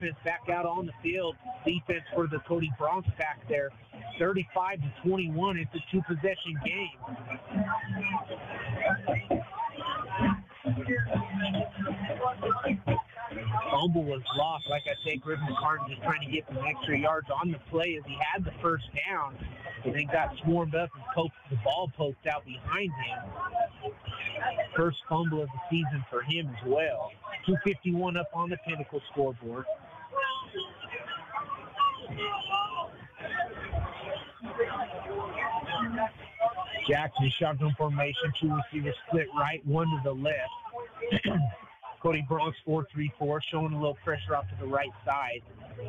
offense back out on the field. Defense for the Cody Bronx back there. 35-21. It's a two-possession game. Fumble was lost. Like I say, Griffin McCartan just trying to get some extra yards on the play as he had the first down, and then got swarmed up and the ball poked out behind him. First fumble of the season for him as well. 2:51 up on the Pinnacle scoreboard. Jackson shotgun formation, two receivers split right, one to the left. Cody Bronx 4-3-4, showing a little pressure off to the right side.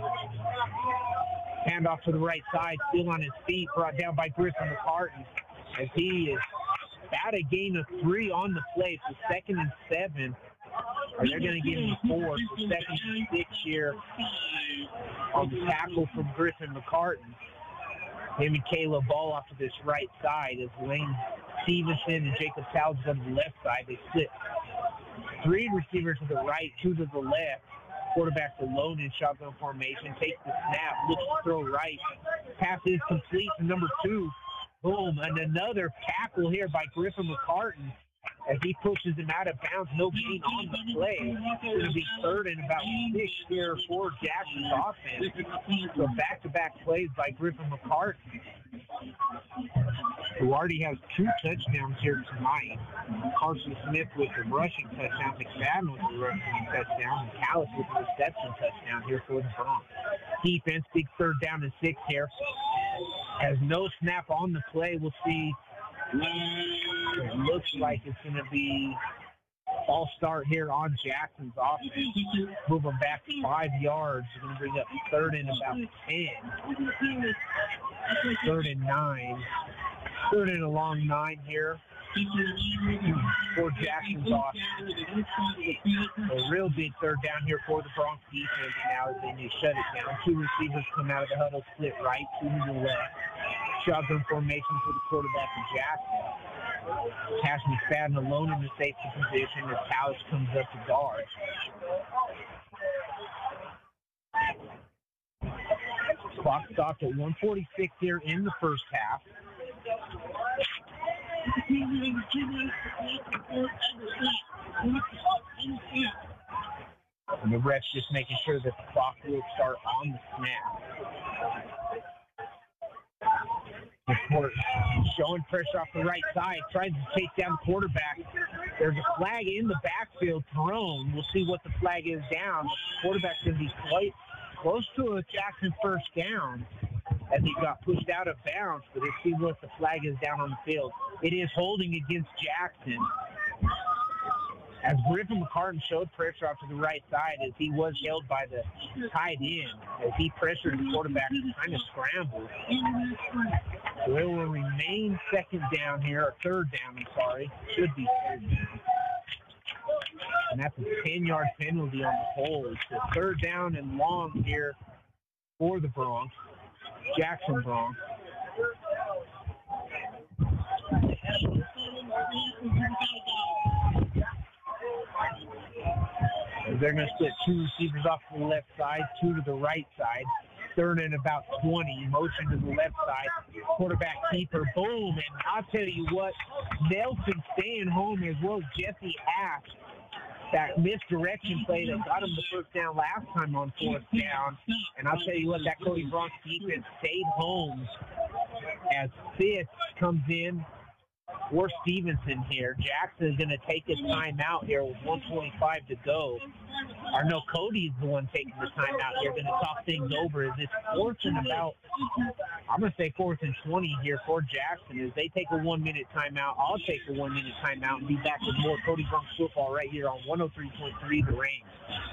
Hand off to the right side, still on his feet, brought down by Griffin McCartan as he is about a gain of 3 on the play. So 2nd and 7. Or they're going to give him 4. So 2nd and 6 here on the tackle from Griffin McCartan. Him and Caleb Ball off to this right side as Lane Stevenson and Jacob Towns on the left side. They split 3 receivers to the right, 2 to the left. Quarterback alone in shotgun formation. Takes the snap, looks to throw right. Pass is complete to number 2. Boom, and another tackle here by Griffin McCartan as he pushes him out of bounds. No gain on the play. It's going to be 3rd and about 6 here for Jackson's offense. So back-to-back plays by Griffin McCartan, who already has 2 touchdowns here tonight. Carson Smith with the rushing touchdown, McFadden with the rushing touchdown, and Callis with the reception touchdown here for the Bronx. Defense, big 3rd down and 6 here. Has no snap on the play. We'll see. It looks like it's going to be all start here on Jackson's offense. Moving back 5 yards. We're going to bring up 3rd and about 10. 3rd and 9. 3rd and a long 9 here for Jackson's offense. A real big 3rd down here for the Bronx defense now as they need to shut it down. 2 receivers come out of the huddle, split right, 2 to the left. Shotgun formation for the quarterback of Jackson. Cash McFadden alone in the safety position as Callis comes up to guard. Clock stopped at 1:46 here in the first half. And the ref's just making sure that the clock will start on the snap. Showing pressure off the right side, tries to take down the quarterback. There's a flag in the backfield thrown. We'll see what the flag is down. The quarterback's going to be quite close to a Jackson first down as he got pushed out of bounds, but let's see what the flag is down on the field. It is holding against Jackson. As Griffin McCartan showed pressure off to the right side as he was held by the tight end as he pressured the quarterback to kind of scramble. So it will remain 2nd down here, or 3rd down, I'm sorry. Should be 3rd down. And that's a 10-yard penalty on the hold. So 3rd down and long here for the Bronx, Jackson Bronx. They're going to split 2 receivers off to the left side, 2 to the right side. 3rd and about 20. Motion to the left side. Quarterback keeper. Boom. And I'll tell you what, Nelson staying home as well as Jesse Ash. That misdirection play that got him the first down last time on 4th down. And I'll tell you what, that Cody Bronx defense stayed home as Fitz comes in for Stevenson here. Jackson is going to take his timeout here with 1:25 to go. Or no, Cody's the one taking the timeout here. Going to talk things over as it's 4th and about, I'm going to say 4th and 20 here for Jackson as they take a 1-minute timeout. I'll take a 1-minute timeout and be back with more Cody Bronx football right here on 103.3 The Range.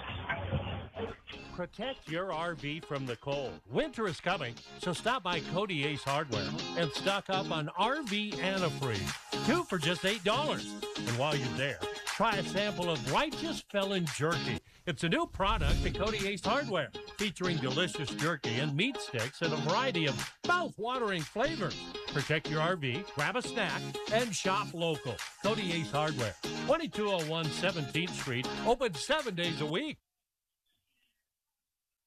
Protect your RV from the cold. Winter is coming, so stop by Cody Ace Hardware and stock up on RV antifreeze. 2 for just $8. And while you're there, try a sample of Righteous Felon Jerky. It's a new product at Cody Ace Hardware, featuring delicious jerky and meat sticks in a variety of mouth-watering flavors. Protect your RV, grab a snack, and shop local. Cody Ace Hardware, 2201 17th Street, open 7 days a week.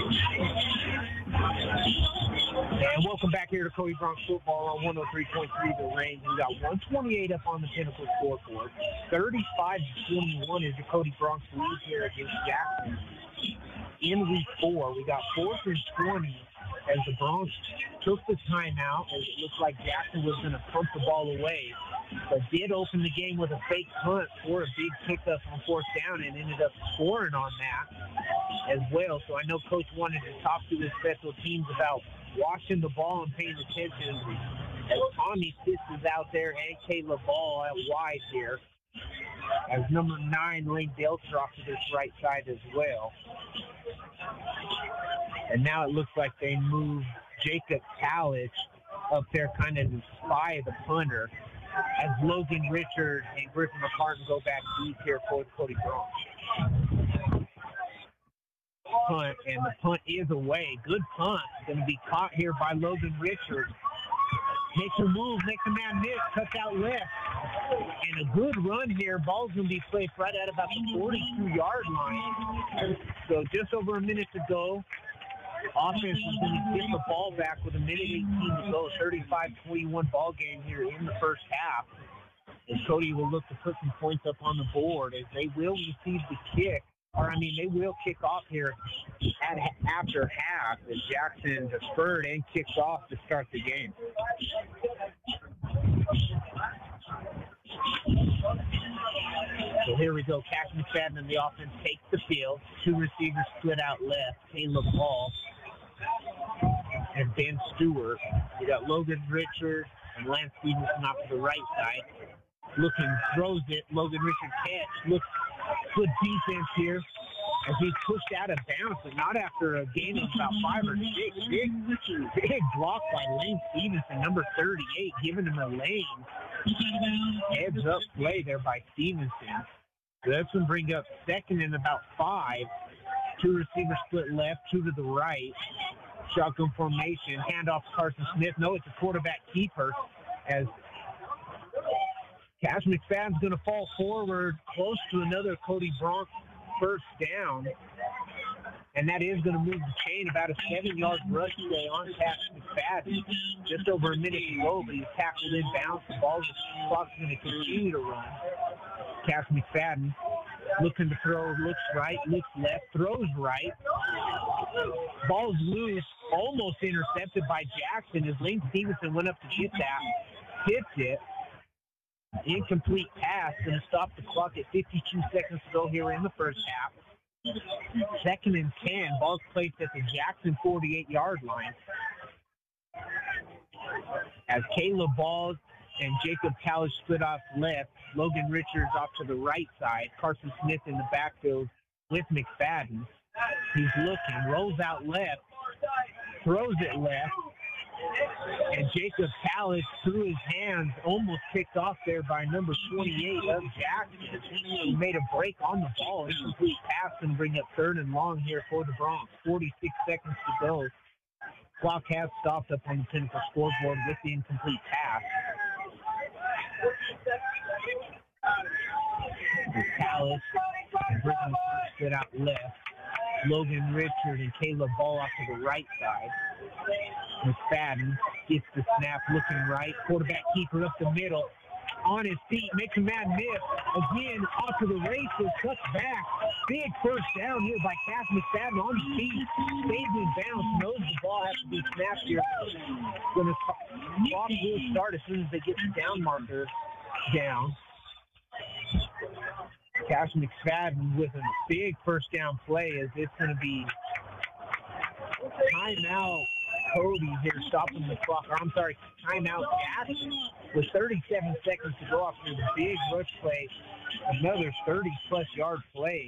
And welcome back here to Cody Bronx Football on 103.3 The Range. We got 128 up on the Pinnacle scoreboard. 35-21 is the Cody Bronx lead here against Jackson. In week 4, we got 4th and 20 as the Bronx took the timeout as it looked like Jackson was going to pump the ball away, but did open the game with a fake punt for a big pickup on 4th down and ended up scoring on that as well. So I know Coach wanted to talk to the special teams about watching the ball and paying attention as Tommy Pitts is out there and Kayla Ball out wide here. As number 9, Lane Delter off to this right side as well. And now it looks like they move Jacob Kalish up there kind of to spy the punter as Logan Richard and Griffin McCartan go back deep here for Cody Bronx. Punt, and the punt is away. Good punt. Going to be caught here by Logan Richard. Makes a move, makes a man miss, cuts out left. And a good run here. Ball's going to be placed right at about the 42-yard line. So just over a minute to go. Offense is going to get the ball back with a minute 18 to go. 35-21 ball game here in the first half. And Cody will look to put some points up on the board as they will receive the kick. They will kick off here after half as Jackson deferred and kicks off to start the game. So here we go. Cash McFadden and the offense takes the field. 2 receivers split out left. Caleb Ball and Ben Stewart. We got Logan Richard and Lance Stevenson off to the right side. Looking, throws it. Logan Richard catch. Looks good defense here as he's pushed out of bounds, but not after a gain of about 5 or 6. Big block by Lane Stevenson, number 38, giving him a lane. Heads up play there by Stevenson. So that's going to bring up 2nd and about 5. 2 receivers split left, 2 to the right. Shotgun formation, handoff to Carson Smith. No, it's a quarterback keeper as Cash McFadden's going to fall forward close to another Cody Bronx first down. And that is going to move the chain. About a 7-yard rush play on Cash McFadden. Just over a minute to go, but he's tackled inbounds. The clock's going to continue to run. Cash McFadden looking to throw, looks right, looks left, throws right. Ball's loose, almost intercepted by Jackson as Lane Stevenson went up to get that. Hits it. Incomplete pass. Going to stop the clock at 52 seconds to go here in the first half. 2nd and 10. Ball's placed at the Jackson 48-yard line. As Caleb Ball and Jacob Kalish split off left, Logan Richards off to the right side. Carson Smith in the backfield with McFadden. He's looking, rolls out left, throws it left, and Jacob Kalish threw his hands, almost picked off there by number 28 of Jackson. He made a break on the ball. Incomplete pass and bring up 3rd and long here for the Bronx. 46 seconds to go. Clock has stopped up on the Pinnacle scoreboard with the incomplete pass. Kalish and Brittany split out left. Logan Richard and Caleb Ball off to the right side. McFadden gets the snap, looking right. Quarterback keeper up the middle. On his feet, makes a man miss. Again, off to the races, cuts back. Big first down here by Cass McFadden on his feet. Stays in bounds, knows the ball has to be snapped here. Clock will start as soon as they get the down marker down. Cash McFadden with a big first down play as it's going to be timeout Cody here stopping the clock. Or I'm sorry, timeout Jackson with 37 seconds to go after the big rush play. Another 30-plus yard play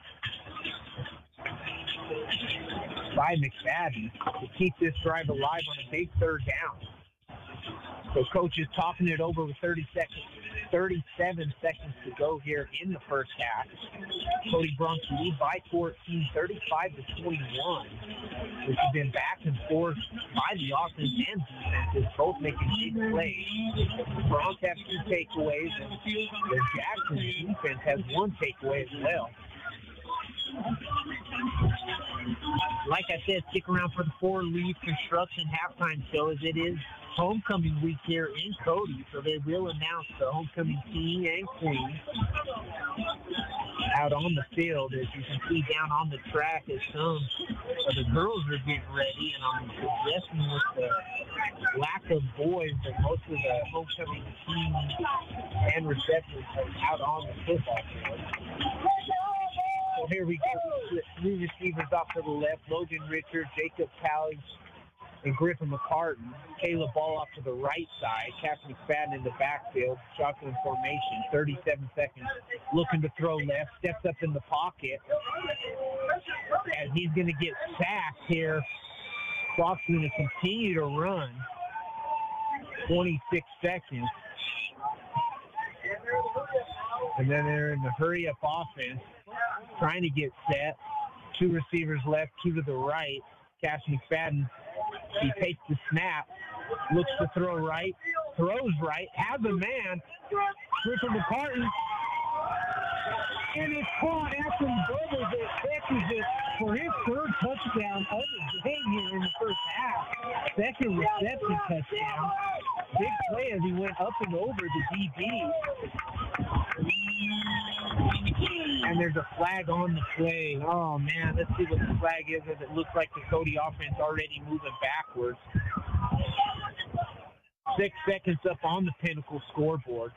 by McFadden to keep this drive alive on a big 3rd down. So coach is talking it over with 37 seconds to go here in the first half. Cody Bronx lead by 14, 35-21. This has been back and forth by the offense and defense, both making big plays. Bronx have 2 takeaways, and the Jackson defense has 1 takeaway as well. like I said, stick around for the Four Leaf Construction halftime show, as it is homecoming week here in Cody, so they will announce the homecoming king and queen out on the field, as you can see down on the track as some of the girls are getting ready, and I'm guessing with the lack of boys that most of the homecoming teams and receptors are out on the football field. So here we go. Three receivers off to the left. Logan Richard, Jacob Pally, and Griffin McCartan. Caleb Ball off to the right side. Captain McFadden in the backfield. Shotgun formation. 37 seconds. Looking to throw left. Steps up in the pocket. And he's going to get sacked here. Clock's going to continue to run. 26 seconds. And then they're in the hurry-up offense, trying to get set. Two receivers left, two to the right. Cash McFadden, he takes the snap, looks to throw right, throws right, has a man. Griffin McCartan, and it's caught after he doubles it, catches it for his third touchdown of the game here in the first half. Second reception touchdown. Big play as he went up and over the DB. And there's a flag on the play. Oh, man, let's see what the flag is, as it looks like the Cody offense already moving backwards. 6 seconds up on the Pinnacle scoreboard.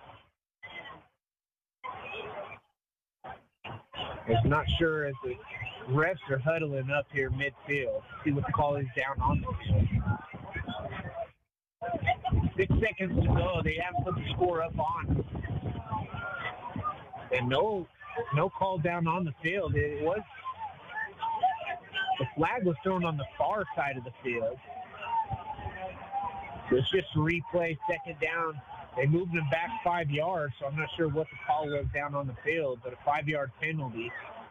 I'm not sure as the refs are huddling up here midfield. See what the call is down on the field. 6 seconds to go. They haven't put the score up on. And no call down on the field. The flag was thrown on the far side of the field. So it's just a replay, second down. They moved him back 5 yards, so I'm not sure what the call was down on the field, but a 5-yard penalty.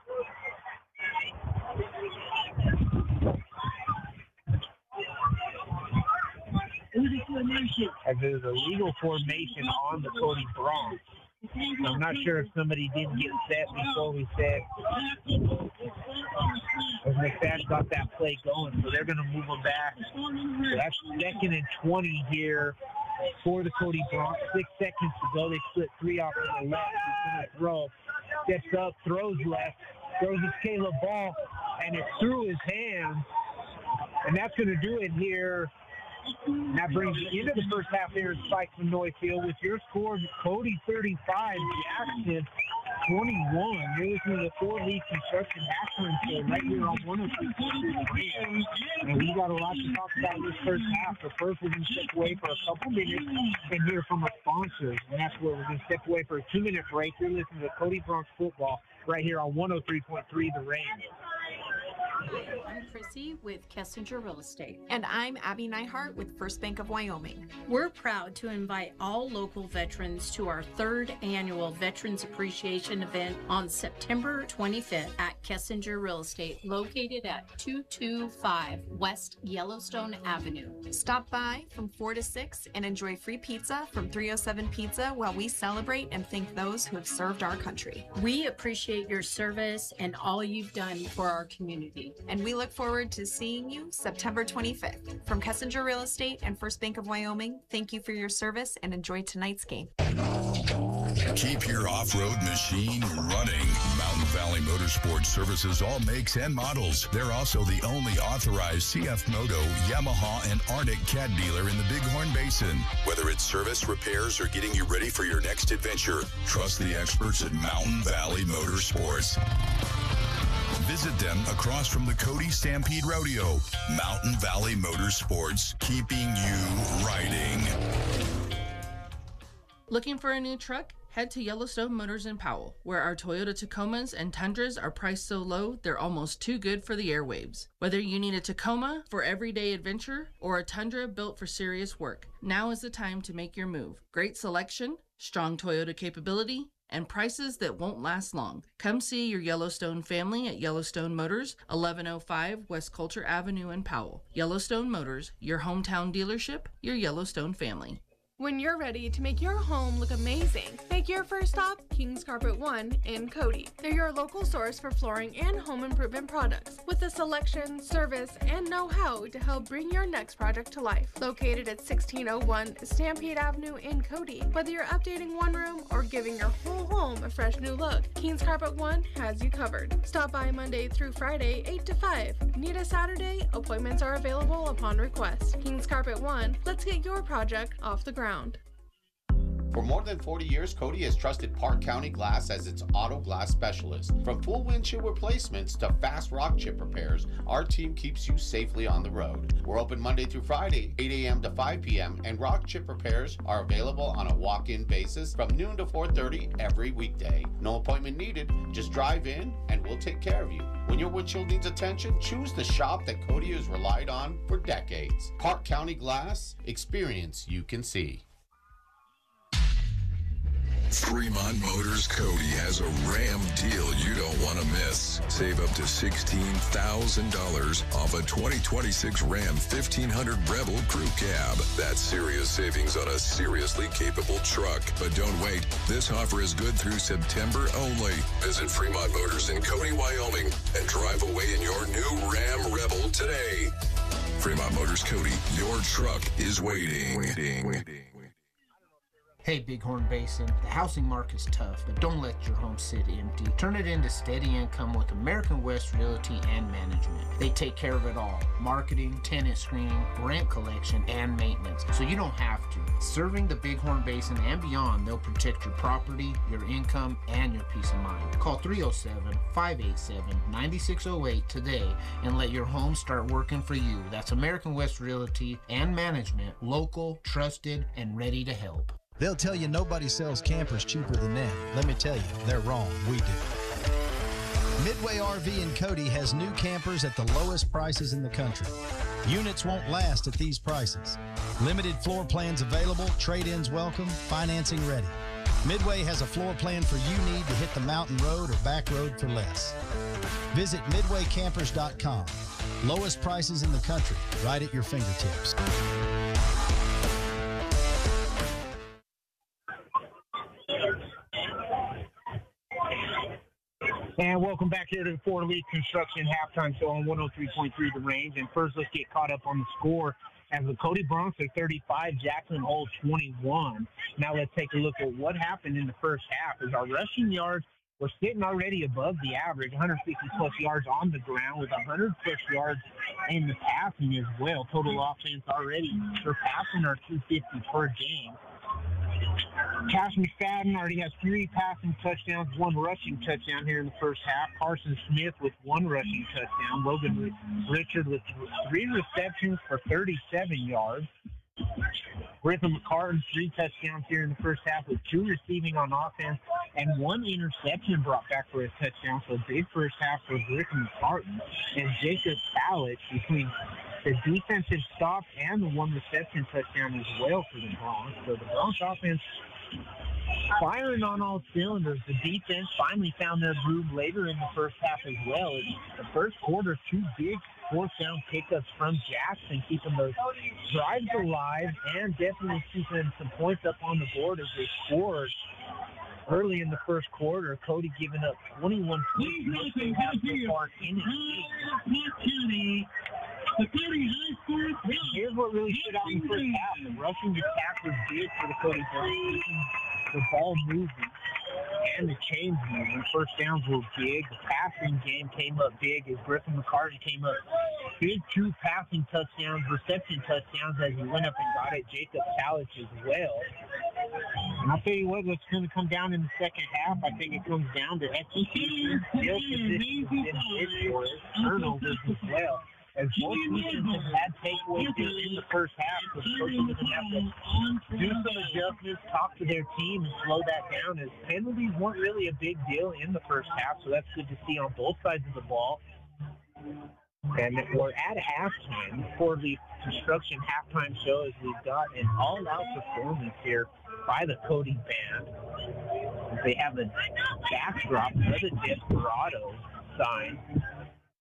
As there's a legal formation on the Cody Bronx. So I'm not sure if somebody didn't get set before we said. As McFadden got that play going, so they're going to move them back. So that's 2nd and 20 here for the Cody Bronx. 6 seconds to go. They split three off to the left. He's going to throw. Steps up, throws left, throws his Caleb Ball, and it's through his hands. And that's going to do it here. And that brings it into the first half here at Spike Manoy Field with your score, Cody 35, Jackson 21. You're listening to the Four Leaf Construction halftime show right here on 106.3. And we got a lot to talk about in this first half. But first, we're going to step away for a couple minutes and hear from our sponsors. And that's where we're going to step away for a 2-minute break. You're listening to Cody Bronx football right here on 103.3 The Range. I'm Chrissy with Kessinger Real Estate. And I'm Abby Neihart with First Bank of Wyoming. We're proud to invite all local veterans to our 3rd annual Veterans Appreciation event on September 25th at Kessinger Real Estate, located at 225 West Yellowstone Avenue. Stop by from 4 to 6 and enjoy free pizza from 307 Pizza while we celebrate and thank those who have served our country. We appreciate your service and all you've done for our community. And we look forward to seeing you September 25th. From Kessinger Real Estate and First Bank of Wyoming, thank you for your service and enjoy tonight's game. Keep your off-road machine running. Mountain Valley Motorsports services all makes and models. They're also the only authorized CF Moto, Yamaha, and Arctic Cat dealer in the Bighorn Basin. Whether it's service, repairs, or getting you ready for your next adventure, trust the experts at Mountain Valley Motorsports. Visit them across from the Cody Stampede Rodeo. Mountain Valley Motorsports, keeping you riding. Looking for a new truck? Head to Yellowstone Motors in Powell, where our Toyota Tacomas and Tundras are priced so low they're almost too good for the airwaves. Whether you need a Tacoma for everyday adventure or a Tundra built for serious work, now is the time to make your move. Great selection, strong Toyota capability, and prices that won't last long. Come see your Yellowstone family at Yellowstone Motors, 1105 West Coulter Avenue in Powell. Yellowstone Motors, your hometown dealership, your Yellowstone family. When you're ready to make your home look amazing, make your first stop Kings Carpet One in Cody. They're your local source for flooring and home improvement products with the selection, service, and know-how to help bring your next project to life. Located at 1601 Stampede Avenue in Cody. Whether you're updating one room or giving your whole home a fresh new look, Kings Carpet One has you covered. Stop by Monday through Friday, 8 to 5. Need a Saturday? Appointments are available upon request. Kings Carpet One, let's get your project off the ground. For more than 40 years, Cody has trusted Park County Glass as its auto glass specialist. From full windshield replacements to fast rock chip repairs, our team keeps you safely on the road. We're open Monday through Friday, 8 a.m. to 5 p.m., and rock chip repairs are available on a walk-in basis from noon to 4:30 every weekday. No appointment needed, just drive in and we'll take care of you. When your windshield needs attention, choose the shop that Cody has relied on for decades. Park County Glass, experience you can see. Fremont Motors Cody has a Ram deal you don't want to miss. Save up to $16,000 off a 2026 Ram 1500 Rebel Crew Cab. That's serious savings on a seriously capable truck. But don't wait. This offer is good through September only. Visit Fremont Motors in Cody, Wyoming, and drive away in your new Ram Rebel today. Fremont Motors Cody, your truck is waiting. Hey, Bighorn Basin, the housing market's tough, but don't let your home sit empty. Turn it into steady income with American West Realty and Management. They take care of it all: marketing, tenant screening, rent collection, and maintenance, so you don't have to. Serving the Bighorn Basin and beyond, they'll protect your property, your income, and your peace of mind. Call 307-587-9608 today and let your home start working for you. That's American West Realty and Management, local, trusted, and ready to help. They'll tell you nobody sells campers cheaper than them. Let me tell you, they're wrong. We do. Midway RV in Cody has new campers at the lowest prices in the country. Units won't last at these prices. Limited floor plans available, trade-ins welcome, financing ready. Midway has a floor plan for you need to hit the mountain road or back road for less. Visit midwaycampers.com. Lowest prices in the country, right at your fingertips. And welcome back here to the Ford Lee Construction Halftime Show on 103.3 The Range. And first, let's get caught up on the score as the Cody Broncs are 35, Jackson Hole 21. Now let's take a look at what happened in the first half. As our rushing yards were sitting already above the average, 150-plus yards on the ground with 100-plus yards in the passing as well. Total offense already surpassing our 250 per game. Cash McFadden already has 3 passing touchdowns, 1 rushing touchdown here in the first half. Carson Smith with 1 rushing touchdown. Logan Richard with 3 receptions for 37 yards. Griffin McCartan, 3 touchdowns here in the first half with 2 receiving on offense and 1 interception brought back for a touchdown. So big first half for Griffin McCartan. And Jacob Salich between the defensive stop and the 1 reception touchdown as well for the Broncs. So the Broncs offense firing on all cylinders. The defense finally found their groove later in the first half as well. In the first quarter, 2 big 4th down pickups from Jackson, keeping those drives alive and definitely keeping some points up on the board as they scored early in the first quarter. Cody giving up 21 points so far in his game. Here's what really stood out in the first half. The rushing attack was big for the Cody Broncs, keeping the ball moving and the chains moving. First downs were big. The passing game came up big as Griffin McCartan came up big. 2 passing touchdowns, reception touchdowns as he went up and got it. Jacob Salich as well. And I'll tell you what, what's going to come down in the second half, I think it comes down to execution, skill positions, and turnovers as well. As both teams have had takeaways in the first half, the coaches are going to have to do some adjustments, talk to their team, and slow that down, as penalties weren't really a big deal in the first half, so that's good to see on both sides of the ball. And we're at halftime for the Construction Halftime Show as we've got an all-out performance here by the Cody Band. They have a backdrop of the Desperado sign.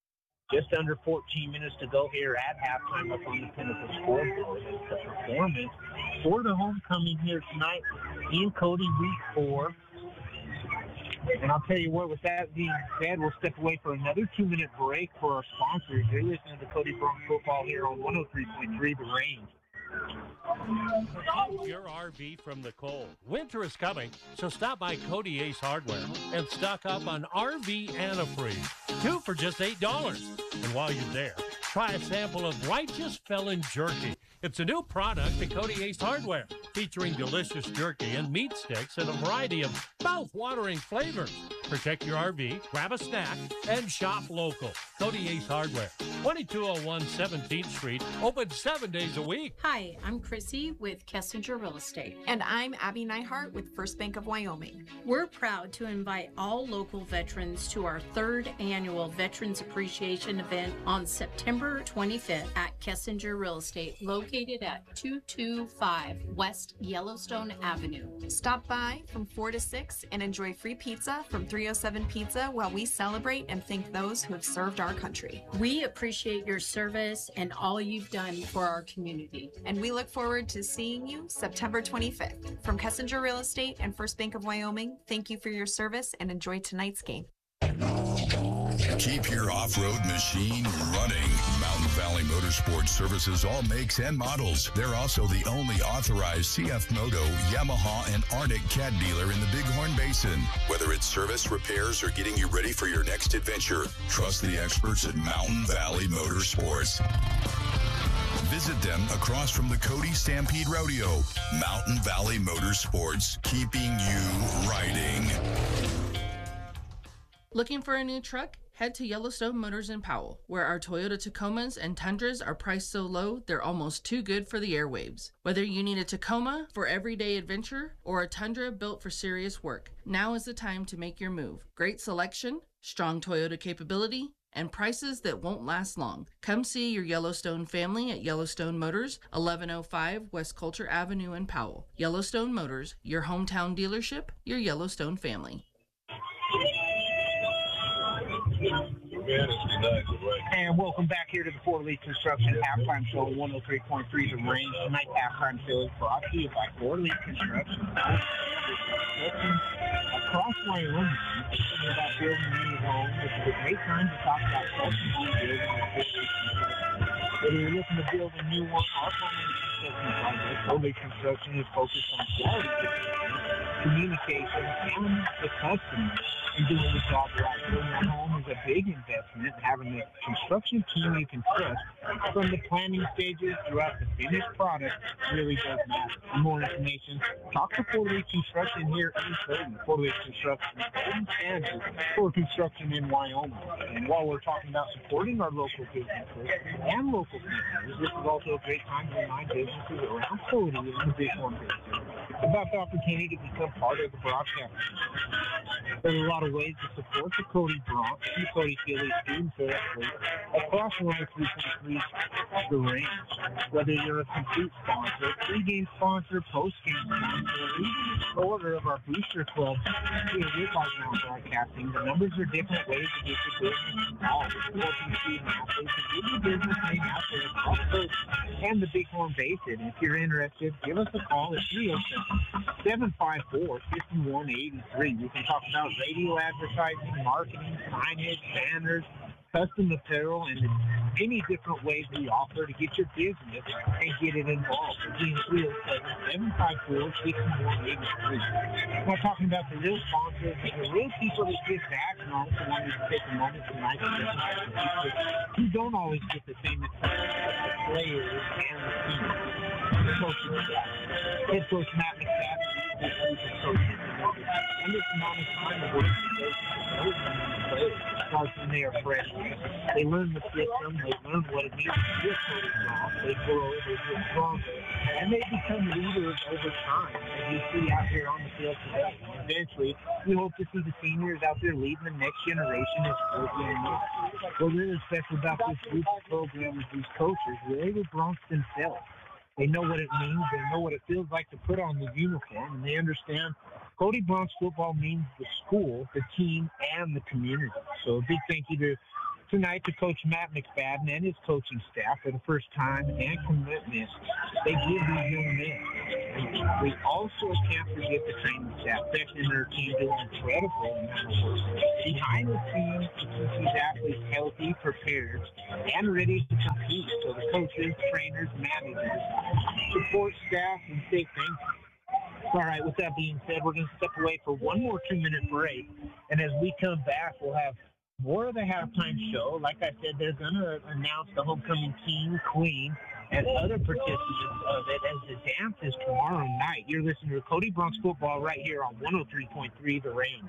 Just under 14 minutes to go here at halftime up on the Pinnacle scoreboard. The performance for the homecoming here tonight in Cody Week 4. And I'll tell you what, with that being said, we'll step away for another 2-minute break for our sponsors. You're listening to Cody Bronx Football here on 103.3 The Range. Protect your RV from the cold. Winter is coming, so stop by Cody Ace Hardware and stock up on RV antifreeze. 2 for just $8. And while you're there, try a sample of Righteous Felon Jerky. It's a new product at Cody Ace Hardware, featuring delicious jerky and meat sticks in a variety of mouth-watering flavors. Protect your RV, grab a snack, and shop local. Cody Ace Hardware, 2201 17th Street, open 7 days a week. Hi, I'm Chrissy with Kessinger Real Estate. And I'm Abby Neihart with First Bank of Wyoming. We're proud to invite all local veterans to our 3rd annual Veterans Appreciation event on September 25th at Kessinger Real Estate, located at 225 West Yellowstone Avenue. Stop by from 4 to 6 and enjoy free pizza from 307 Pizza while we celebrate and thank those who have served our country. We appreciate your service and all you've done for our community. And we look forward to seeing you September 25th. From Kessinger Real Estate and First Bank of Wyoming, thank you for your service and enjoy tonight's game. Keep your off-road machine running. Mountain Valley Motorsports services all makes and models. They're also the only authorized CF Moto, Yamaha, and Arctic Cat dealer in the Bighorn Basin. Whether it's service, repairs, or getting you ready for your next adventure, trust the experts at Mountain Valley Motorsports. Visit them across from the Cody Stampede Rodeo. Mountain Valley Motorsports, keeping you riding. Looking for a new truck? Head to Yellowstone Motors in Powell, where our Toyota Tacomas and Tundras are priced so low they're almost too good for the airwaves. Whether you need a Tacoma for everyday adventure or a Tundra built for serious work, now is the time to make your move. Great selection, strong Toyota capability, and prices that won't last long. Come see your Yellowstone family at Yellowstone Motors, 1105 West Culture Avenue in Powell. Yellowstone Motors, your hometown dealership, your Yellowstone family. And welcome back here to the Fort Lee Construction Halftime Show on 103.3 The Range. Tonight's halftime show is brought to you by Fort Lee Construction. Across Wyoming, thinking about building a new home, this is a great time to talk about custom home building. Whether you're looking to build a new one or permanent construction project, Fort Lee Construction is focused on quality, communication, and the customer. And doing the job right. Building a home is a big investment. Having a construction team you can trust from the planning stages throughout the finished product really does matter. For more information, talk to Fort Lee Construction here in Cody. Fort Lee Construction is standard for construction in Wyoming. And while we're talking about supporting our local businesses and local communities, this is also a great time to remind businesses around Cody and the Bighorn Basin about the opportunity to become part of the broadcast. There's a lot of ways to support the Cody Bronx, the Cody Philly students across 103.3 The Range. Whether you're a complete sponsor, pre-game sponsor, post-game sponsor, or even a supporter of our booster club here with Lockdown Broadcasting, the numbers are different ways to get your business involved. Supporting student athletes and get your business name out there across Cody and the Bighorn Basin. If you're interested, give us a call at 307-754-5183. We can talk about radio advertising, marketing, signage, banners, custom apparel, and many different ways we offer to get your business and get it involved. Again, 307-754-5183. We're talking about the real sponsors and the real people that give back, and also wanted to take a moment tonight to recognize the people who don't always get the same attention as the players and the team. Head coach Matt McFadden and this amount of time of work starts when they are freshmen. They learn the system, they learn what it means to be a Cody Bronx, they grow, they get stronger, and they become leaders over time, as you see out here on the field today. Eventually, we hope to see the seniors out there leading the next generation as sports anymore. What's really special about this group of programs, these coaches, they were Bronx themselves. They know what it means. They know what it feels like to put on the uniform, and they understand Cody Bronx football means the school, the team, and the community. So a big thank you to tonight to Coach Matt McFadden and his coaching staff for the first time and commitment they give these young men. We also can't forget the training staff. Beck and their team doing incredible amount of work behind the scenes to keep these athletes healthy, prepared, and ready to compete. So the coaches, trainers, managers, support staff, and say thank you. All right, with that being said, we're going to step away for one more 2-minute break. And as we come back, we'll have more of the halftime show. Like I said, they're going to announce the homecoming king, queen, and other participants of it as the dance is tomorrow night. You're listening to Cody Bronx Football right here on 103.3 The Range.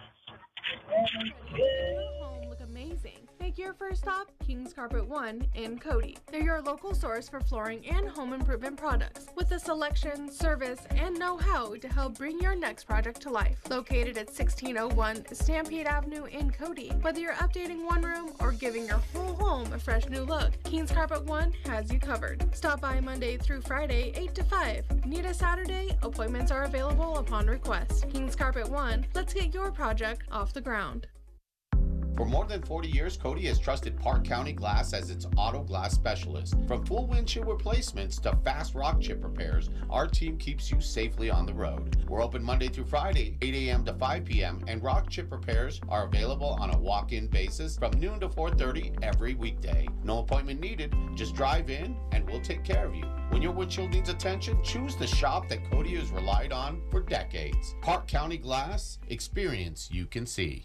Home look amazing. Make your first stop King's Carpet One in Cody. They're your local source for flooring and home improvement products with the selection, service, and know-how to help bring your next project to life. Located at 1601 Stampede Avenue in Cody. Whether you're updating one room or giving your whole home a fresh new look, King's Carpet One has you covered. Stop by Monday through Friday, 8 to 5. Need a Saturday? Appointments are available upon request. King's Carpet One, let's get your project off the ground. For more than 40 years, Cody has trusted Park County Glass as its auto glass specialist. From full windshield replacements to fast rock chip repairs, our team keeps you safely on the road. We're open Monday through Friday, 8 a.m. to 5 p.m., and rock chip repairs are available on a walk-in basis from noon to 4:30 every weekday. No appointment needed, just drive in and we'll take care of you. When your windshield needs attention, choose the shop that Cody has relied on for decades. Park County Glass, experience you can see.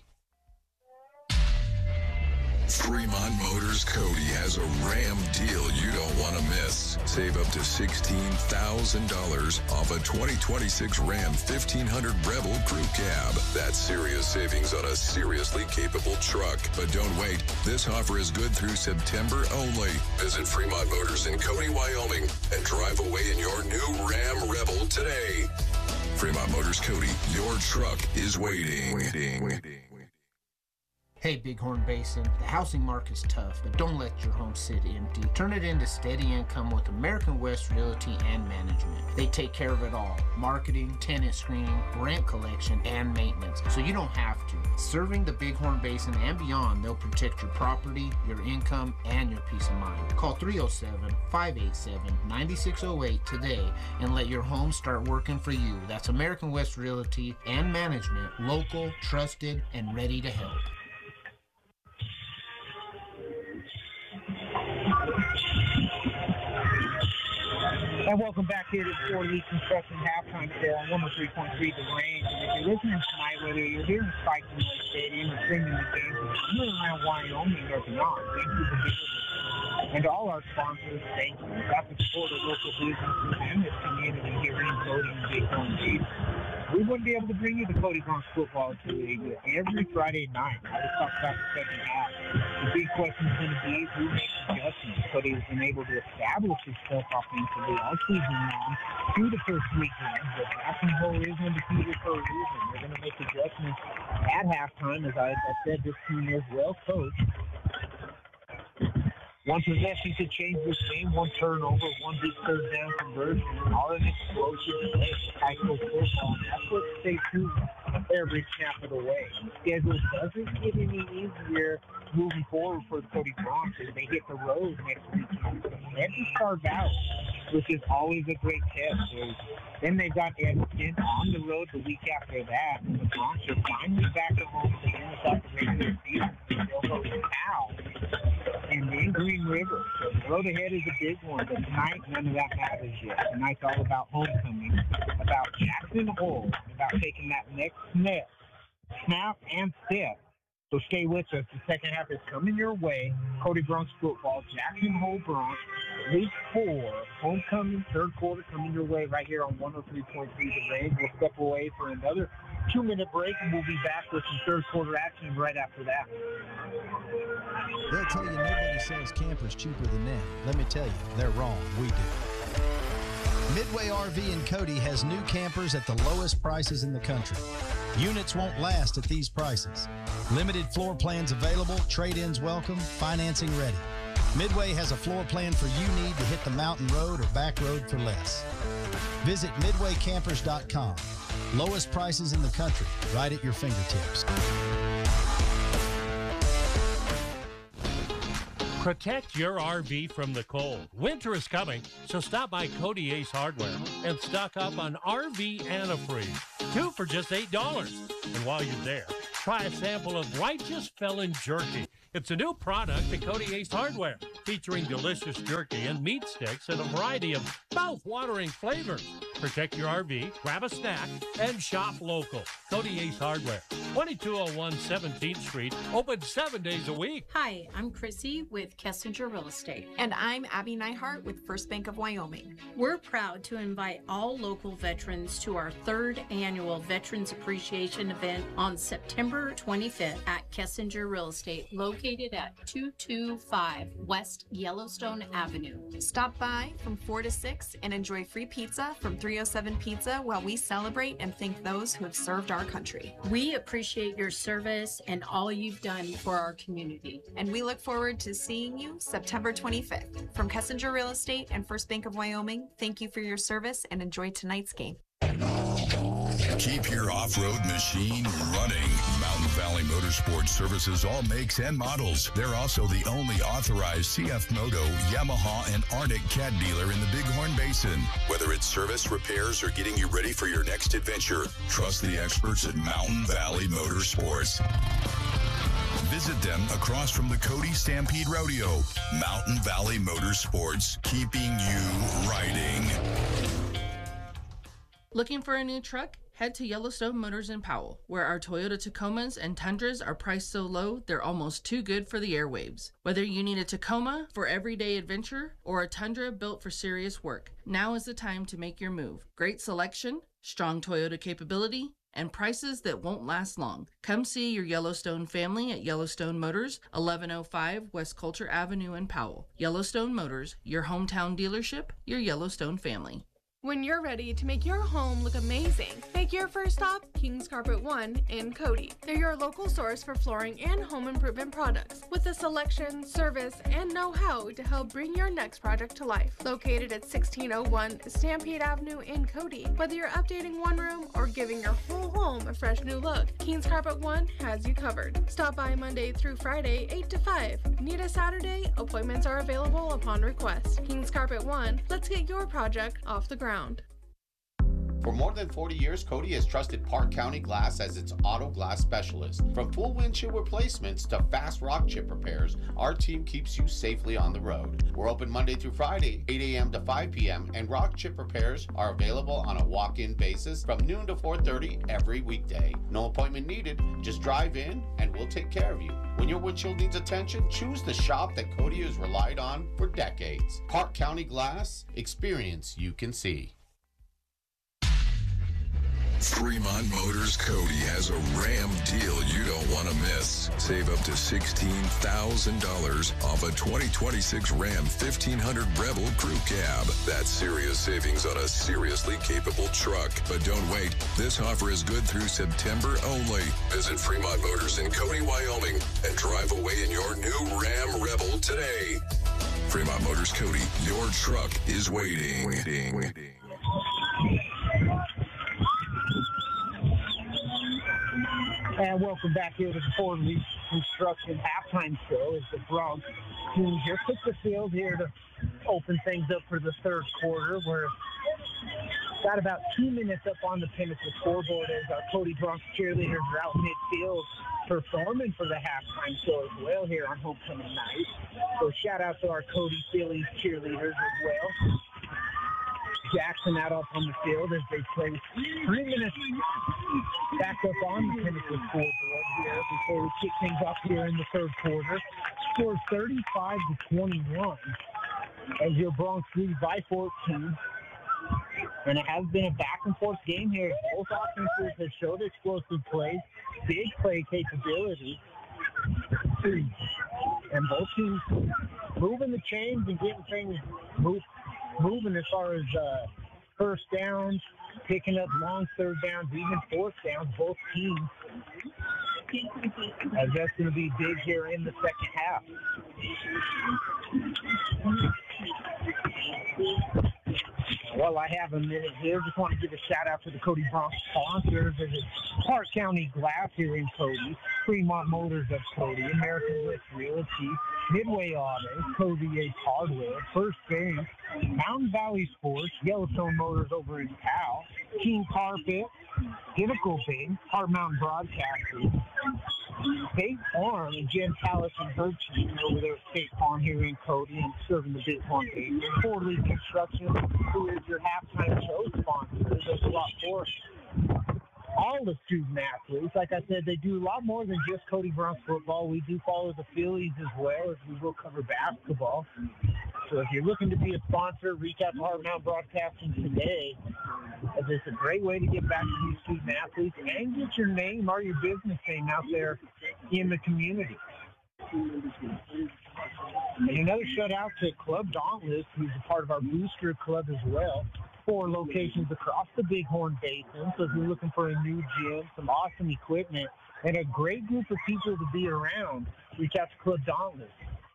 Fremont Motors Cody has a Ram deal you don't want to miss. Save up to $16,000 off a 2026 Ram 1500 Rebel Crew Cab. That's serious savings on a seriously capable truck. But don't wait. This offer is good through September only. Visit Fremont Motors in Cody, Wyoming, and drive away in your new Ram Rebel today. Fremont Motors Cody, your truck is waiting. Hey, Bighorn Basin, the housing market's tough, but don't let your home sit empty. Turn it into steady income with American West Realty and Management. They take care of it all. Marketing, tenant screening, rent collection, and maintenance, so you don't have to. Serving the Bighorn Basin and beyond, they'll protect your property, your income, and your peace of mind. Call 307-587-9608 today and let your home start working for you. That's American West Realty and Management, local, trusted, and ready to help. And welcome back here to the Ford Lee Construction Halftime Show on 103.3 The Range. And if you're listening tonight, whether you're here in Spike Lake Stadium or streaming the game from around Wyoming or beyond, thank you for being with us. And to all our sponsors, thank you. We've got the support of local businesses and this community here in Cody and Bighorn Basin. We wouldn't be able to bring you the Cody Bronx Football League every Friday night. I just talked about the second half. The big question is going to be who makes adjustments. Cody has been able to establish itself offensively all season long through the first weekend. But Jackson Hole is undefeated for a reason. They're going to make adjustments at halftime. As I said, this team is well coached. One possession could change this game, one turnover, one big third down conversion, all an explosive play. High school football, that's what stays true every snap of the way. The schedule doesn't get any easier moving forward for the Cody Bronx as they hit the road next weekend. Head to Star Valley, which is always a great test. Then they've got Edmonton on the road the week after that, and the Bronx are finally back at home to finish out the regular season. They'll go to Powell and then Green River. So the road ahead is a big one, but tonight none of that matters yet. Tonight's all about homecoming, about Jackson Hole, about taking that next snap and step. So stay with us. The second half is coming your way. Cody Bronx football, Jackson Hole Bronx, week 4, homecoming, third quarter coming your way right here on 103.3 The Range. We'll step away for another 2-minute break, and we'll be back with some third quarter action right after that. They'll tell you nobody sells campers cheaper than them. Let me tell you, they're wrong. We do. Midway RV in Cody has new campers at the lowest prices in the country. Units won't last at these prices. Limited floor plans available, trade-ins welcome, financing ready. Midway has a floor plan for you need to hit the mountain road or back road for less. Visit midwaycampers.com. Lowest prices in the country, right at your fingertips. Protect your RV from the cold. Winter is coming, so stop by Cody Ace Hardware and stock up on RV antifreeze. 2 for just $8. And while you're there, try a sample of Righteous Felon Jerky. It's a new product at Cody Ace Hardware, featuring delicious jerky and meat sticks in a variety of mouth-watering flavors. Protect your RV, grab a snack, and shop local. Cody Ace Hardware, 2201 17th Street, open 7 days a week. Hi, I'm Chrissy with Kessinger Real Estate. And I'm Abby Neihart with First Bank of Wyoming. We're proud to invite all local veterans to our 3rd annual Veterans Appreciation event on September 25th at Kessinger Real Estate, located at 225 West Yellowstone Avenue. Stop by from 4 to 6 and enjoy free pizza from 307 Pizza while we celebrate and thank those who have served our country. We appreciate your service and all you've done for our community. And we look forward to seeing you September 25th. From Kessinger Real Estate and First Bank of Wyoming, thank you for your service and enjoy tonight's game. Keep your off-road machine running. Mountain Valley Motorsports services all makes and models. They're also the only authorized CF Moto, Yamaha, and Arctic Cat dealer in the Bighorn Basin. Whether it's service, repairs, or getting you ready for your next adventure, trust the experts at Mountain Valley Motorsports. Visit them across from the Cody Stampede Rodeo. Mountain Valley Motorsports, keeping you riding. Looking for a new truck? Head to Yellowstone Motors in Powell, where our Toyota Tacomas and Tundras are priced so low they're almost too good for the airwaves. Whether you need a Tacoma for everyday adventure or a Tundra built for serious work, now is the time to make your move. Great selection, strong Toyota capability, and prices that won't last long. Come see your Yellowstone family at Yellowstone Motors, 1105 West Coulter Avenue in Powell. Yellowstone Motors, your hometown dealership, your Yellowstone family. When you're ready to make your home look amazing, make your first stop Kings Carpet One in Cody. They're your local source for flooring and home improvement products, with a selection, service, and know-how to help bring your next project to life. Located at 1601 Stampede Avenue in Cody. Whether you're updating one room or giving your whole home a fresh new look, Kings Carpet One has you covered. Stop by Monday through Friday, 8 to 5. Need a Saturday? Appointments are available upon request. Kings Carpet One, let's get your project off the ground. For more than 40 years, Cody has trusted Park County Glass as its auto glass specialist. From full windshield replacements to fast rock chip repairs, our team keeps you safely on the road. We're open Monday through Friday, 8 a.m. to 5 p.m., and rock chip repairs are available on a walk-in basis from noon to 4:30 every weekday. No appointment needed, just drive in and we'll take care of you. When your windshield needs attention, choose the shop that Cody has relied on for decades. Park County Glass, experience you can see. Fremont Motors Cody has a Ram deal you don't want to miss. Save up to $16,000 off a 2026 Ram 1500 Rebel Crew Cab. That's serious savings on a seriously capable truck. But don't wait. This offer is good through September only. Visit Fremont Motors in Cody, Wyoming, and drive away in your new Ram Rebel today. Fremont Motors Cody, your truck is waiting. And welcome back here to the Ford Reconstruction halftime show as the Bronx team here took the field here to open things up for the third quarter. We're got about 2 minutes up on the Pinnacle scoreboard as our Cody Bronx cheerleaders are out midfield performing for the halftime show as well here on homecoming night. So shout out to our Cody Phillies cheerleaders as well. Jackson out up on the field as they play 3 minutes back up on the Pinnacle scoreboard here before we kick things off here in the third quarter. Scored 35-21 as your Bronx lead by 14. And it has been a back-and-forth game here. Both offenses have showed explosive plays, big play capability. And both teams moving the chains and getting things moving as far as first downs, picking up long third downs, even fourth downs, both teams. As that's going to be big here in the second half. Well, I have a minute here. Just want to give a shout out to the Cody Bronx sponsors. There's Park County Glass here in Cody, Fremont Motors of Cody, American West Realty, Midway Auto, Cody Ace Hardware, First Bank, Mountain Valley Sports, Yellowstone Motors over in Powell, King Carpet, Pinnacle Bank, Hard Mountain Broadcasting, State Farm, and Jen Callis and her team over there at State Farm here in Cody and serving the Bighorn game. Ford Lee Construction, who is your halftime show sponsor. There's a lot for all the student athletes. Like I said, they do a lot more than just Cody Bronx football. We do follow the Phillies as well, as we will cover basketball. So if you're looking to be a sponsor, reach out to Hard Mountain Broadcasting today, as it's a great way to get back to these student athletes and get your name or your business name out there in the community. And another shout out to Club Dauntless, who's a part of our booster club as well. 4 locations across the Bighorn Basin. So if you're looking for a new gym, some awesome equipment, and a great group of people to be around, reach out to Club Dauntless.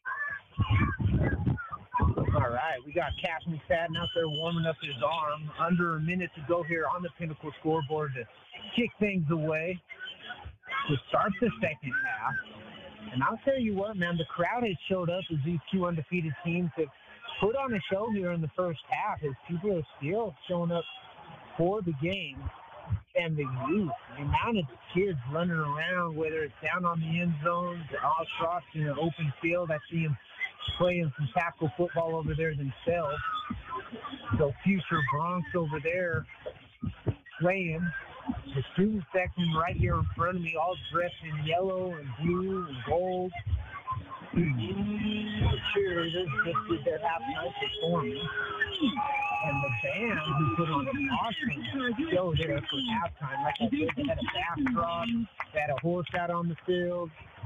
All right, we got Cash McFadden out there warming up his arm. Under a minute to go here on the Pinnacle scoreboard to kick things away to start the second half. And I'll tell you what, man, the crowd has showed up as these two undefeated teams have put on a show here in the first half, as people are still showing up for the game. And the youth, the amount of kids running around, whether it's down on the end zones or across in an open field. I see them playing some tackle football over there themselves. So future Bronx over there playing. The student section right here in front of me, all dressed in yellow and blue and gold. The cheerleaders just did their halftime performance. And the band who put on an awesome show there for halftime. Like I said, they had a backdrop, they had a horse out on the field.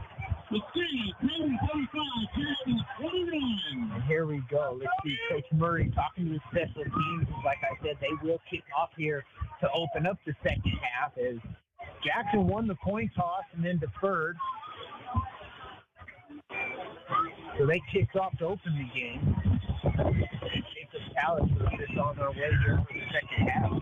And here we go. Let's see Coach Murray talking to the special teams. Like I said, they will kick off here to open up the second half, as Jackson won the coin toss and then deferred. So they kicked off to open the game. Jacob Callis will get us on our way here for the second half.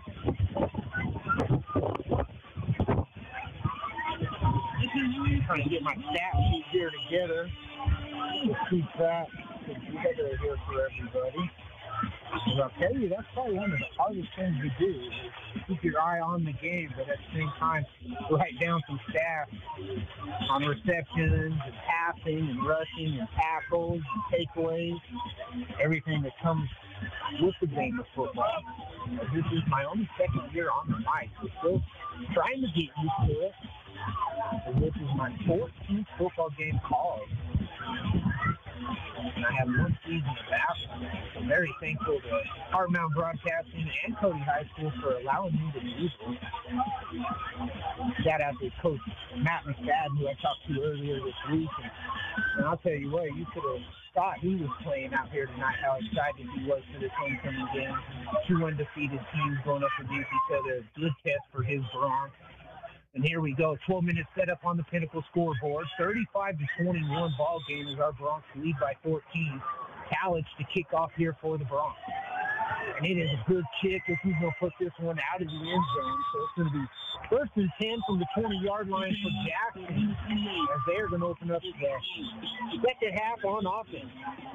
Trying to get my stat sheet here together. Let's keep that together here for everybody. And I'll tell you, that's probably one of the hardest things to do, is keep your eye on the game, but at the same time, write down some stats on receptions and passing and rushing and tackles and takeaways, everything that comes with the game of football. This is my only second year on the mic, so still trying to get used to it. And this is my 14th football game called. And I have one season of basketball. I'm very thankful to Hard Mountain Broadcasting and Cody High School for allowing me to do this. Shout out to Coach Matt McFadden, who I talked to earlier this week. And I'll tell you what, you could have thought he was playing out here tonight, how excited he was for this homecoming game. 2 undefeated teams going up against each other. A good test for his Bronx. And here we go, 12-minute setup on the Pinnacle scoreboard. 35-21 ball game as our Bronx lead by 14. Callich to kick off here for the Bronx. And it is a good kick if he's going to put this one out of the end zone. So it's going to be 1st and 10 from the 20-yard line for Jackson, as they're going to open up the second half on offense.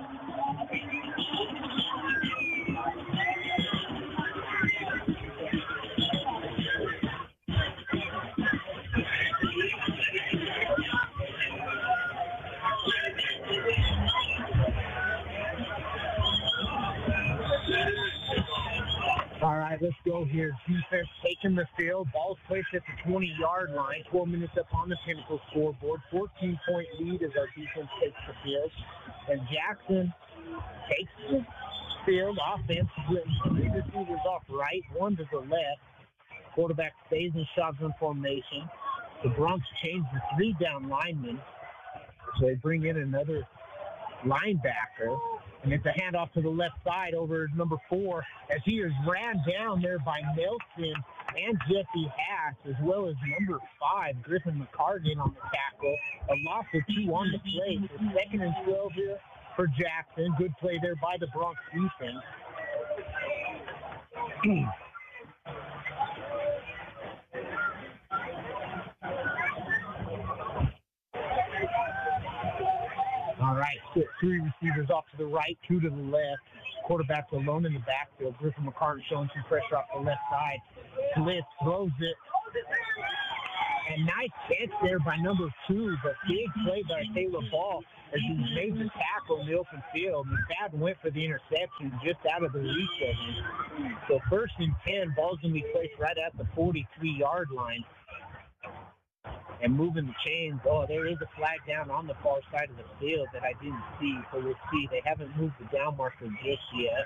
All right, let's go here. Defense taking the field. Ball's placed at the 20-yard line. 12 minutes up on the Pinnacle scoreboard. 14-point lead as our defense takes the field. And Jackson takes the field. Offense splitting 3 receivers off right, 1 to the left. Quarterback stays in shotgun formation. The Bronx changed the 3-down linemen. So they bring in another linebacker. And it's a handoff to the left side over number 4, as he is ran down there by Nelson and Jesse Hass, as well as number 5, Griffin McCargan on the tackle. A loss of 2 on the play. So 2nd and 12 here for Jackson. Good play there by the Bronx defense. All right, three receivers off to the right, two to the left. Quarterback's alone in the backfield. Griffin McCartan showing some pressure off the left side. Blitz throws it. And nice catch there by number 2, but big play by Caleb Ball as he made the tackle in the open field. McFadden went for the interception just out of the reach of him. So 1st and 10, ball's going to be placed right at the 43-yard line. And moving the chains. Oh, there is a flag down on the far side of the field that I didn't see. So we'll see. They haven't moved the down marker just yet.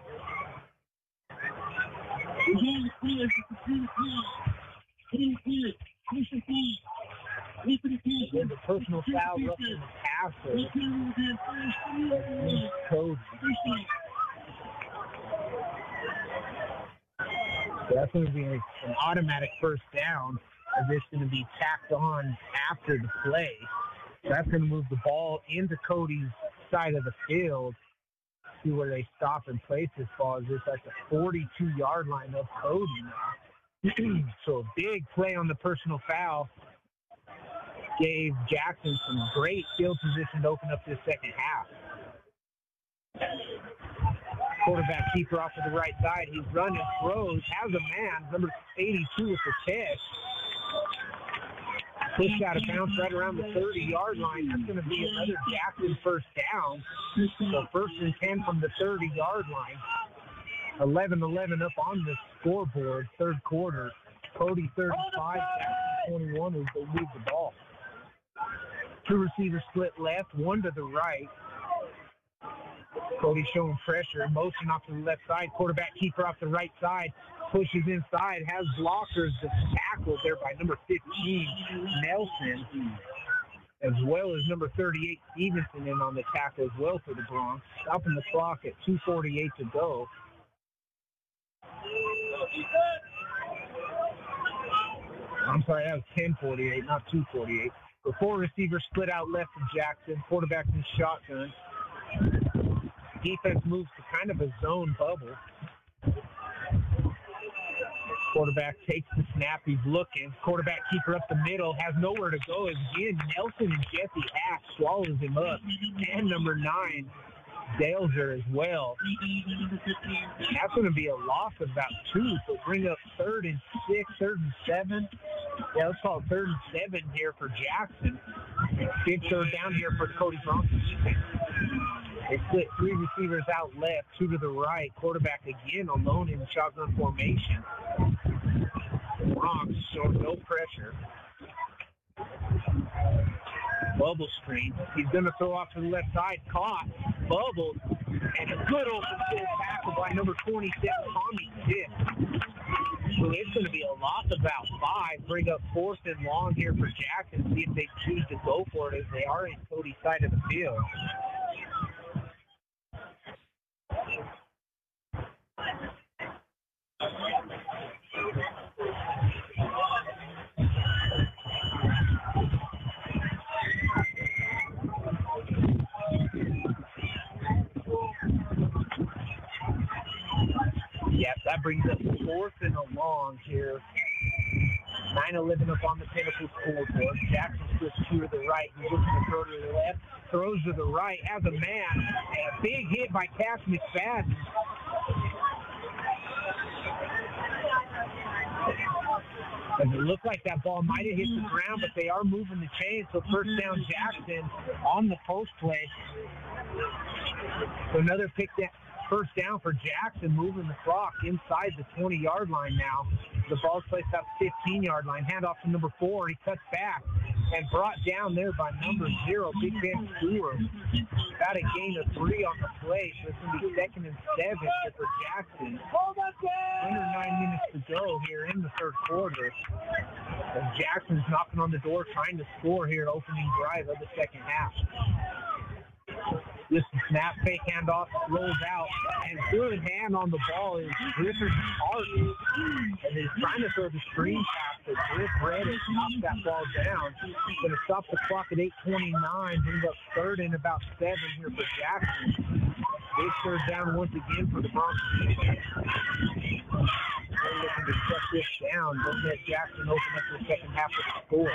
There's a personal foul roughing the passer. Cody. So that's going to be an automatic first down. As it's going to be tacked on after the play. So that's going to move the ball into Cody's side of the field. See where they stop and place this ball. Is this at the 42-yard line of Cody now. So a big play on the personal foul. Gave Jackson some great field position to open up this second half. Quarterback keeper off to the right side. He's running, throws, has a man. Number 82 with the catch. Pushed out of bounds right around the 30-yard line. That's going to be another Jackson first down. So 1st and 10 from the 30-yard line. 11-11 up on the scoreboard, third quarter. Cody 35, Jackson 21 as they move the ball. 2 receivers split left, 1 to the right. Cody showing pressure, motion off to the left side. Quarterback keeper off the right side. Pushes inside, has blockers that's tackled there by number 15, Nelson, as well as number 38, Stevenson, in on the tackle as well for the Bronx. Stopping the clock at 2:48 to go. I'm sorry, that was 10:48, not 2:48. The 4 receivers split out left of Jackson. Quarterback in shotgun. Defense moves to kind of a zone bubble. Quarterback takes the snap. He's looking. Quarterback keeper up the middle. Has nowhere to go. Again, Nelson and Jesse Hatch swallows him up. And number 9, Daleser as well. That's going to be a loss of about 2. So bring up 3rd and 6, 3rd and 7. Yeah, let's call it 3rd and 7 here for Jackson. Big 3rd down here for Cody Bronx. They split 3 receivers out left, 2 to the right. Quarterback again alone in shotgun formation. Bronx showing no pressure. Bubble screen. He's going to throw off to the left side. Caught. Bubbled. And a good open field tackle by number 26, Tommy Dick. So it's going to be a loss of about 5. Bring up 4th and long here for Jackson. See if they choose to go for it as they are in Cody's side of the field. Yes, that brings up 4th and a long here. 9-11 up on the Pinnacle scoreboard. Jackson splits 2 to the right. He's looking to throw to the left. Throws to the right. Has a man. And a big hit by Cash McFadden. It looked like that ball might have hit the ground, but they are moving the chain. So 1st down Jackson on the post play. So another pick that. 1st down for Jackson, moving the clock inside the 20-yard line now. The ball's placed up 15-yard line. Handoff to number 4. He cuts back and brought down there by number 0, Big Ben Stewart. Got a gain of 3 on the play, so it's going to be 2nd and 7 for Jackson. Under 9 minutes to go here in the 3rd quarter. As Jackson's knocking on the door, trying to score here, opening drive of the second half. This snap, fake handoff, rolls out, and good hand on the ball is Griffin McCartan. And he's trying to throw the screen pass, but Griff Reddick knocks that ball down. Going to stop the clock at 8:29, bring up 3rd and about 7 here for Jackson. Big third down once again for the Bronx defense. They're looking to shut this down. Don't let Jackson open up the second half of the score.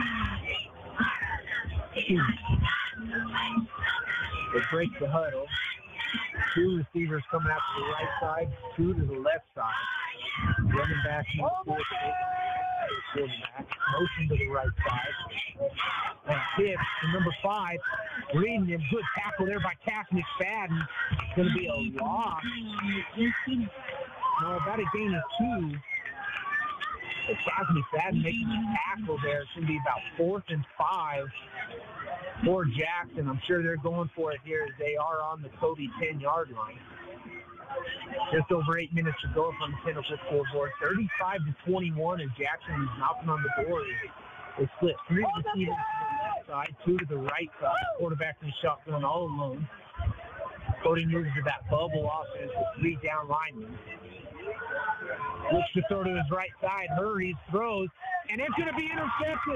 They break the huddle. Two receivers coming out to the right side, two to the left side. Running back in the fourth quarterback. Motion to the right side. And tip to number 5. Reading him. Good tackle there by Cass McFadden. It's going to be a loss. No, about a gain of 2. Cass McFadden making a tackle there. It's going to be about 4th and 5 for Jackson. I'm sure they're going for it here as they are on the Cody 10-yard line. Just over 8 minutes to go from the Pinnacle scoreboard. 35-21 as Jackson is knocking on the board. They split 3 receivers to the left side, 2 to the right side. Quarterback in the shotgun all alone. Cody moves to that bubble offense with 3 down linemen. Looks to throw to his right side, hurries, throws, and it's going to be intercepted.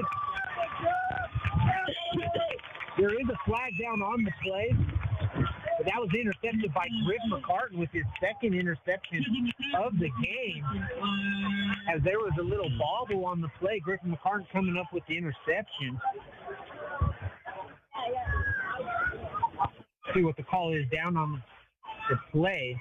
There is a flag down on the play, but that was intercepted by Griff McCartan with his second interception of the game. As there was a little bobble on the play, Griffin McCartan coming up with the interception. See what the call is down on the play.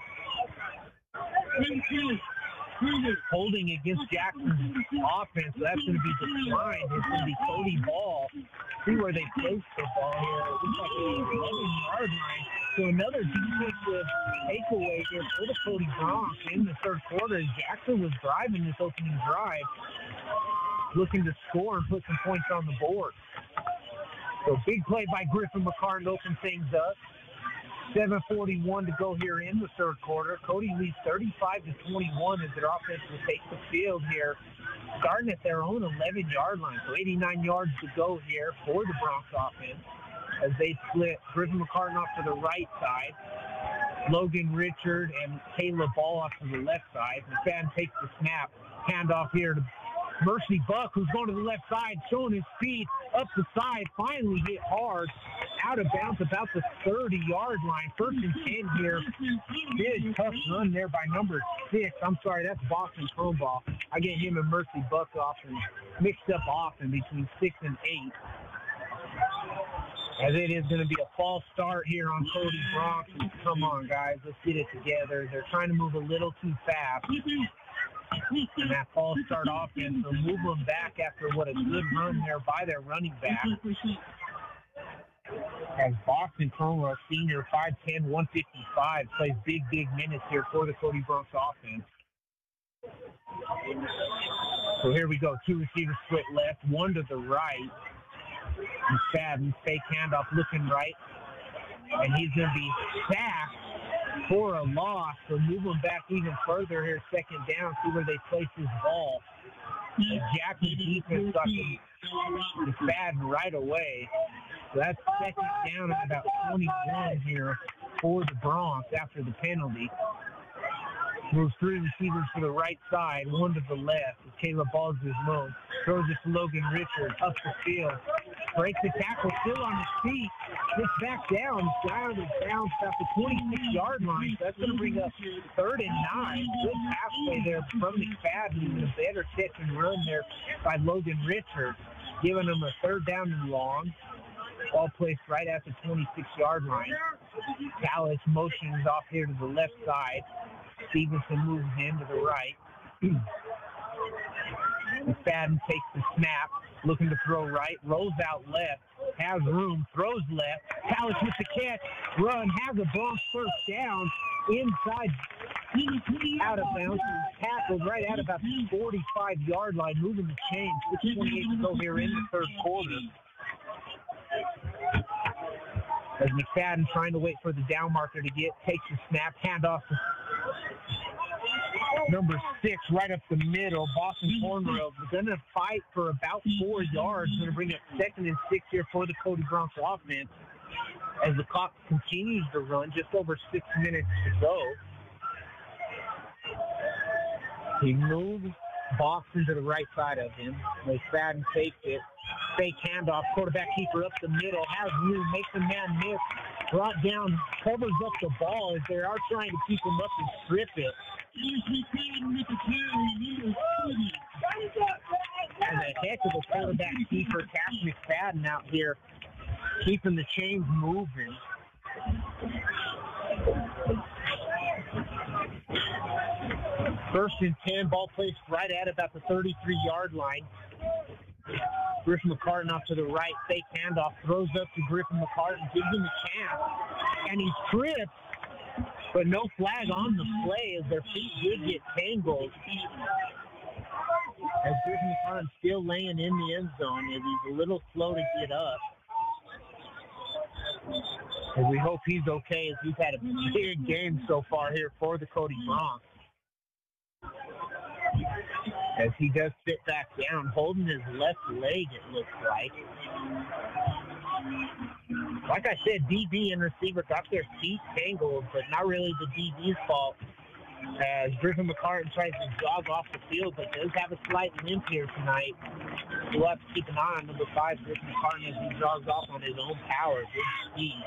Holding against Jackson's offense, so that's going to be declined. It's going to be Cody Ball. See where they place the ball here. It looks like the 11-yard line. So another defensive takeaway here for the Cody Bronx in the third quarter. Jackson was driving this opening drive, looking to score and put some points on the board. So big play by Griffin McCartan to open things up. 7:41 to go here in the third quarter. Cody leads 35-21 as their offense will take the field here, starting at their own 11-yard line. So 89 yards to go here for the Bronx offense as they split Griffin McCartan off to the right side, Logan Richard and Caleb Ball off to the left side. McFadden takes the snap, handoff here to Mercy Buck, who's going to the left side, showing his speed up the side, finally hit hard, out of bounds about the 30-yard line. 1st and 10 here. Big tough run there by number 6. I'm sorry, that's Boston Kronball. I get him and Mercy Buck often mixed up often between 6 and 8. As it is going to be a false start here on Cody Bronx. Come on, guys, let's get it together. They're trying to move a little too fast. And that false start offense will move them back after what a good run there by their running back. As Boston Cronwell, senior, 5'10", 155, plays big minutes here for the Cody Bronx offense. So here we go. 2 receivers split left, 1 to the right. McFadden, fake handoff, looking right. And he's going to be sacked for a loss. So move him back even further here, 2nd down, see where they place his ball. And Jackson's defense got McFadden right away. So that's 2nd down at about 21 here for the Bronx after the penalty. Moves 3 receivers to the right side, 1 to the left. As Caleb Ball's his move. Throws it to Logan Richard up the field. Breaks the tackle, still on his feet. Gets back down. Down and bounce at the 26-yard line. So that's going to bring up 3rd and 9. Good pass play there from McFadden. A better catch and run there by Logan Richard, giving him a 3rd down and long. Ball placed right at the 26-yard line. Dallas motions off here to the left side. Stevenson moves in to the right. McFadden takes the snap, looking to throw right, rolls out left, has room, throws left. Dallas with the catch, run, has a Bronx 1st down inside, out of bounds, tackled right at about the 45-yard line, moving the chains. 6:28 to go here in the third quarter. As McFadden trying to wait for the down marker to takes the snap, handoff to number 6 right up the middle. Boston Cornrow going to fight for about 4 yards. Going to bring up 2nd and 6 here for the Cody Bronx offense as the clock continues to run. Just over 6 minutes to go. He moves Boston to the right side of him. McFadden takes it. Fake handoff, quarterback keeper up the middle, has room, makes a man miss, brought down, covers up the ball as they are trying to keep him up and strip it. And a heck of a quarterback keeper, Cash McFadden out here, keeping the chains moving. First and 10, ball placed right at about the 33-yard line. Griffin McCartan off to the right, fake handoff, throws up to Griffin McCartan, gives him a chance, and he trips, but no flag on the play as their feet did get tangled. As Griffin McCartan still laying in the end zone as he's a little slow to get up. And we hope he's okay as he's had a big game so far here for the Cody Broncs. As he does sit back down, holding his left leg, it looks like. Like I said, DB and receiver got their feet tangled, but not really the DB's fault. As Griffin McCartan tries to jog off the field, but does have a slight limp here tonight. We'll have to keep an eye on number 5, Griffin McCartan, as he jogs off on his own power, good speed.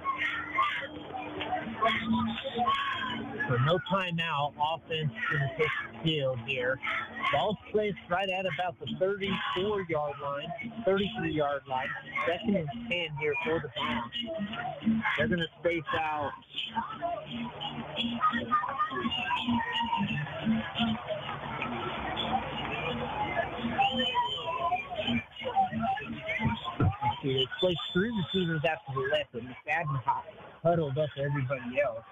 So no timeout, offense going to take the field here. Ball's placed right at about the 34-yard line, 33-yard line. Second and 10 here for the Browns. They're going to space out. They placed 3 receivers out to the left, and McFadden huddled up everybody else.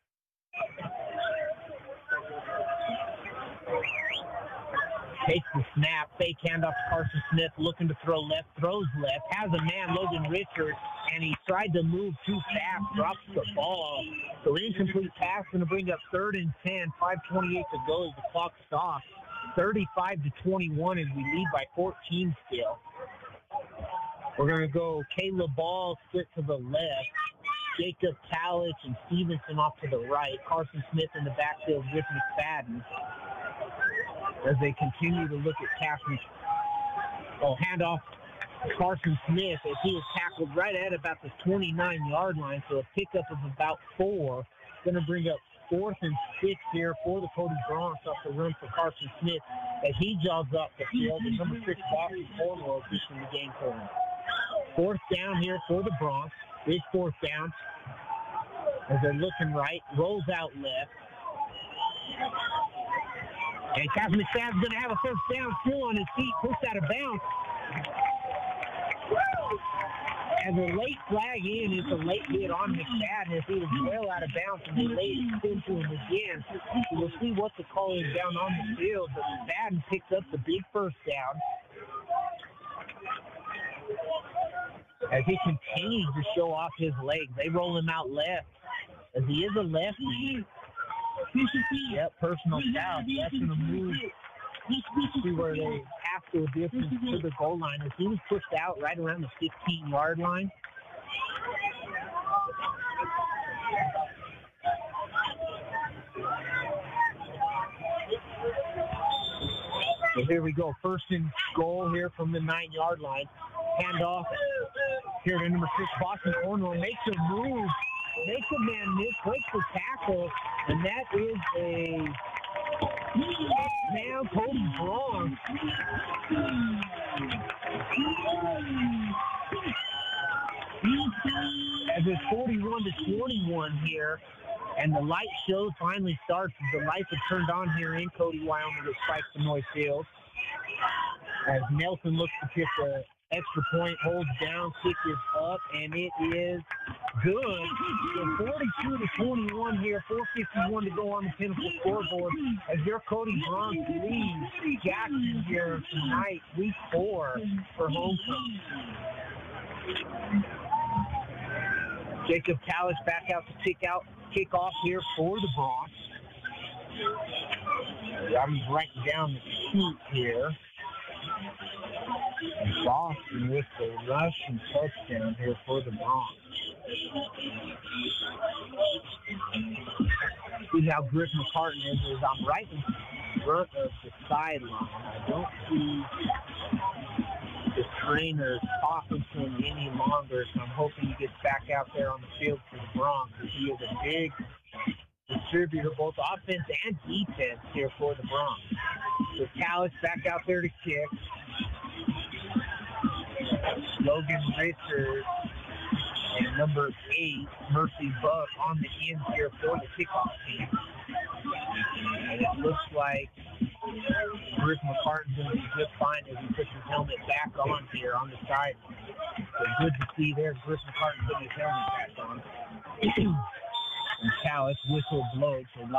Takes the snap, fake handoff to Carson Smith, looking to throw left, throws left, has a man, Logan Richards, and he tried to move too fast, drops the ball. So incomplete pass, going to bring up 3rd and 10, 5:28 to go as the clock stops. 35-21 as we lead by 14 still. We're going to go Caleb Ball split to the left, Jacob Talich and Stevenson off to the right, Carson Smith in the backfield with McFadden. As they continue to look at Cassidy. Handoff Carson Smith as he is tackled right at about the 29-yard line, so a pickup of about 4. Going to bring up 4th and 6 here for the Cody Broncs off the run for Carson Smith as he jogs off the field. And number 6, Boston Cornwell is in the game for him. 4th down here for the Broncs. Big 4th down as they're looking right, rolls out left. And Cassidy McFadden's going to have a first down, still on his feet, pushed out of bounds. And the late flag in is a late hit on McFadden as he was well out of bounds, and they laid it into him again. So we'll see what the call is down on the field, but McFadden picks up the big first down. As he continues to show off his legs, they roll him out left as he is a lefty. Yep, personal foul. That's going to move to where they have to distance to the goal line. As he was pushed out right around the 15-yard line. So here we go. First and goal here from the 9-yard line. Handoff here to number 6, Boston Cornwell. Makes a move. Makes a man miss, breaks the tackle, and that is a now Cody Broncs. As it's 41-21 here, and the light show finally starts. The lights have turned on here in Cody, Wyoming at Spikes-Moy Field. As Nelson looks to kick the extra point, holds down, kick is up, and it is good. So 42-21 here, 4:51 to go on the Pinnacle scoreboard as your Cody Broncs leads Jackson here tonight, week 4 for homecoming. Jacob Talich back out to kick off here for the Broncs. I'm writing down the sheet here. Boston with the rush and touchdown here for the Broncs. See how Griffin McCartan is I'm right in front of the sideline. I don't see the trainer talking to him any longer, so I'm hoping he gets back out there on the field for the Bronx, because he is a big distributor, both offense and defense here for the Bronx. So Callis back out there to kick. Logan Richards and number 8, Murphy Buck, on the ends here for the kickoff team. And it looks like Bruce McCartan's going to be just fine as he puts his helmet back on here on the side. So good to see there, Bruce McCartan putting his helmet back on. And Callis whistle blows, so